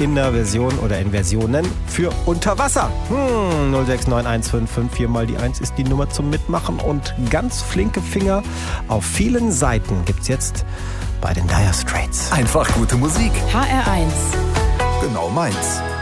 in der Version oder in Versionen für Unterwasser. 0691554 mal die 1 ist die Nummer zum Mitmachen und ganz flinke Finger auf vielen Seiten gibt's jetzt bei den Dire Straits. Einfach gute Musik. HR1. Genau meins.